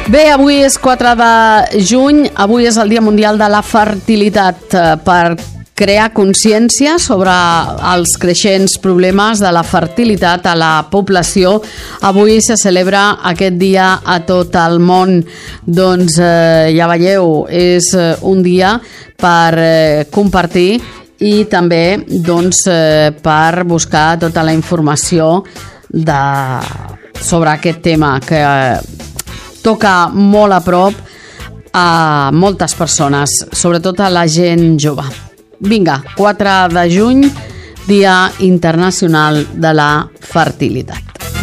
Bé, avui és 4 de juny, avui és el Dia Mundial de la Fertilitat. Per crear consciència sobre els creixents problemes de la fertilitat a la població, avui se celebra aquest dia a tot el món. Doncs ja veieu, és un dia per compartir i també doncs, per buscar tota la informació sobre aquest tema que toca molt a prop a moltes persones, sobretot a la gent jove. Vinga, 4 de juny, Dia Internacional de la Fertilitat.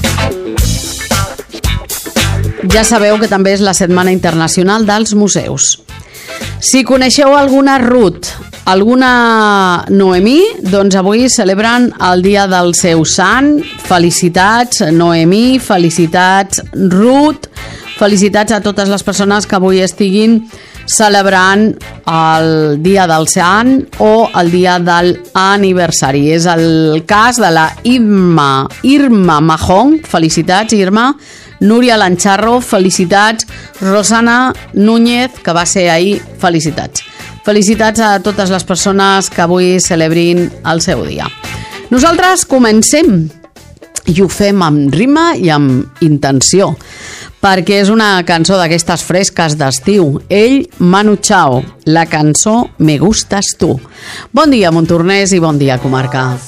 Ja sabeu que també és la Setmana Internacional dels Museus. Si coneixeu alguna Ruth, alguna Noemí, doncs avui celebren el dia del seu sant. Felicitats, Noemí, felicitats, Ruth, felicitats a totes les persones que avui estiguin celebrant el dia del sant o el dia de l'aniversari. És el cas de la Irma Mahón, felicitats Irma, Núria Lancharro, felicitats, Rosana Núñez, que va ser ahir, felicitats. Felicitats a totes les persones que avui celebrin el seu dia. Nosaltres comencem i ho fem amb rima i amb intenció, perquè és una cançó d'aquestes fresques d'estiu. Ell, Manu Chao, la cançó Me Gustas Tu. Bon dia, Montornès, i bon dia, comarca.